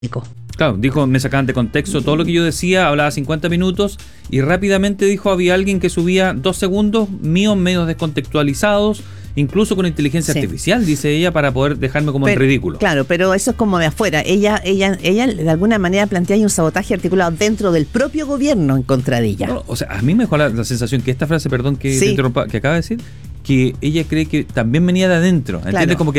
Claro, dijo, me sacaban de contexto todo lo que yo decía, hablaba 50 minutos y rápidamente dijo, había alguien que subía 2 segundos míos medios descontextualizados, incluso con inteligencia artificial, dice ella, para poder dejarme como en ridículo. Claro, pero eso es como de afuera. Ella de alguna manera plantea ahí un sabotaje articulado dentro del propio gobierno en contra de ella. No, o sea, a mí me dejó la sensación que esta frase, perdón que te interrumpa, que acaba de decir, que ella cree que también venía de adentro, ¿entiendes? Claro. Como que